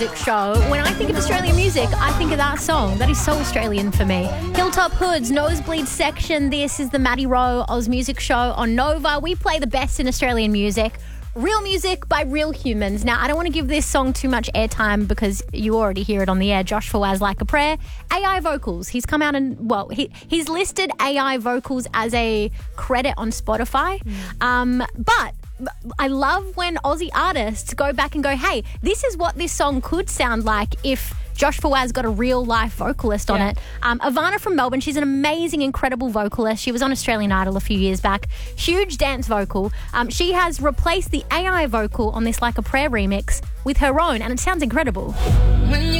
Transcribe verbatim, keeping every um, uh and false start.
Show. When I think of Australian music, I think of that song. That is so Australian for me. Hilltop Hoods, Nosebleed Section. This is the Maddie Rowe Oz Music Show on Nova. We play the best in Australian music. Real music by real humans. Now, I don't want to give this song too much airtime because you already hear it on the air. Josh Fawaz, Like a Prayer. A I vocals. He's come out and, well, he, he's listed A I vocals as a credit on Spotify. Mm. Um, but I love when Aussie artists go back and go, hey, this is what this song could sound like if Josh Fawaz got a real life vocalist on Yeah. it. Um, Ivana from Melbourne, she's an amazing, incredible vocalist. She was on Australian Idol a few years back. Huge dance vocal. Um, she has replaced the A I vocal on this Like a Prayer remix with her own, and it sounds incredible. When you